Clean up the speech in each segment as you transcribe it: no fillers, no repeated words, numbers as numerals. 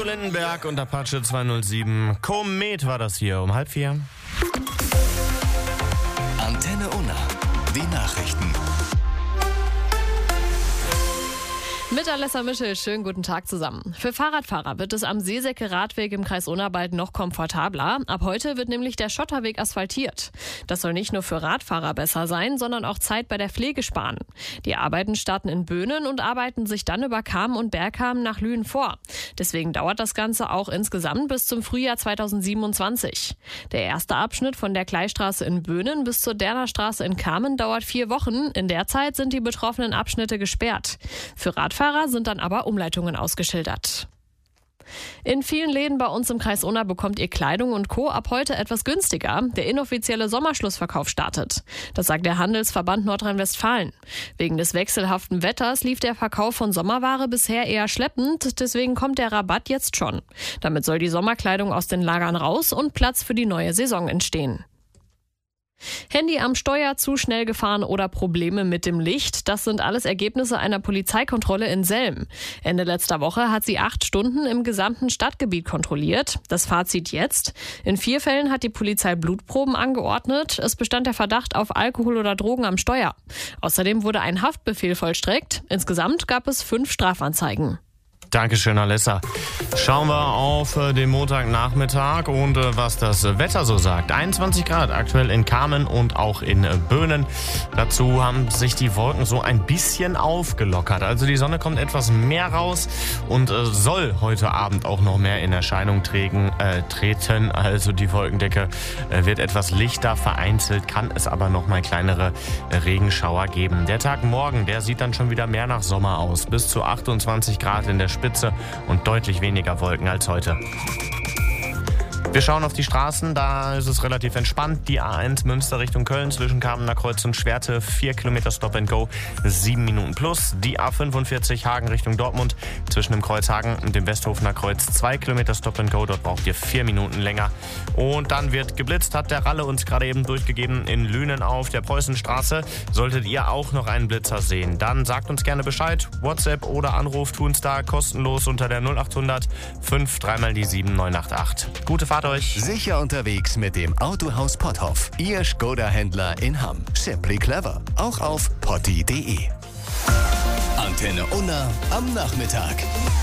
Udo Lindenberg und Apache 207. Komet war das hier um 3:30. Antenne Unna. Die Nachrichten. Mit Alessa Mischel, schönen guten Tag zusammen. Für Fahrradfahrer wird es am Seesäcke-Radweg im Kreis Unna bald noch komfortabler. Ab heute wird nämlich der Schotterweg asphaltiert. Das soll nicht nur für Radfahrer besser sein, sondern auch Zeit bei der Pflege sparen. Die Arbeiten starten in Böhnen und arbeiten sich dann über Kamen und Bergkamen nach Lünen vor. Deswegen dauert das Ganze auch insgesamt bis zum Frühjahr 2027. Der erste Abschnitt von der Kleistraße in Böhnen bis zur Dernerstraße in Kamen dauert 4 Wochen. In der Zeit sind die betroffenen Abschnitte gesperrt. Für Radfahrer sind dann aber Umleitungen ausgeschildert. In vielen Läden bei uns im Kreis Unna bekommt ihr Kleidung und Co. ab heute etwas günstiger. Der inoffizielle Sommerschlussverkauf startet. Das sagt der Handelsverband Nordrhein-Westfalen. Wegen des wechselhaften Wetters lief der Verkauf von Sommerware bisher eher schleppend. Deswegen kommt der Rabatt jetzt schon. Damit soll die Sommerkleidung aus den Lagern raus und Platz für die neue Saison entstehen. Handy am Steuer, zu schnell gefahren oder Probleme mit dem Licht, das sind alles Ergebnisse einer Polizeikontrolle in Selm. Ende letzter Woche hat sie 8 Stunden im gesamten Stadtgebiet kontrolliert. Das Fazit jetzt: In 4 Fällen hat die Polizei Blutproben angeordnet. Es bestand der Verdacht auf Alkohol oder Drogen am Steuer. Außerdem wurde ein Haftbefehl vollstreckt. Insgesamt gab es 5 Strafanzeigen. Dankeschön, Alessa. Schauen wir auf den Montagnachmittag und was das Wetter so sagt. 21 Grad aktuell in Kamen und auch in Böhnen. Dazu haben sich die Wolken so ein bisschen aufgelockert. Also die Sonne kommt etwas mehr raus und soll heute Abend auch noch mehr in Erscheinung treten. Also die Wolkendecke wird etwas lichter, vereinzelt kann es aber noch mal kleinere Regenschauer geben. Der Tag morgen, der sieht dann schon wieder mehr nach Sommer aus. Bis zu 28 Grad in der Spitze und deutlich weniger Wolken als heute. Wir schauen auf die Straßen, da ist es relativ entspannt. Die A1 Münster Richtung Köln zwischen Kamener Kreuz und Schwerte, 4 Kilometer Stop and Go, 7 Minuten plus. Die A45 Hagen Richtung Dortmund zwischen dem Kreuz Hagen und dem Westhofener Kreuz, 2 Kilometer Stop and Go, dort braucht ihr 4 Minuten länger. Und dann wird geblitzt, hat der Ralle uns gerade eben durchgegeben, in Lünen auf der Preußenstraße. Solltet ihr auch noch einen Blitzer sehen, dann sagt uns gerne Bescheid. WhatsApp oder Anruf tun's da kostenlos unter der 0800 5 3 die 7988. Gute Fahrt euch. Sicher unterwegs mit dem Autohaus Potthoff. Ihr Skoda-Händler in Hamm. Simply clever. Auch auf potti.de. Antenne Unna am Nachmittag.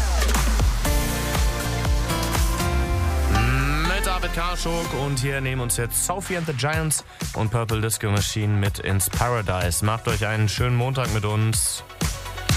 Mit David Karschuk und hier nehmen uns jetzt Sophie and the Giants und Purple Disco Machine mit ins Paradise. Macht euch einen schönen Montag mit uns.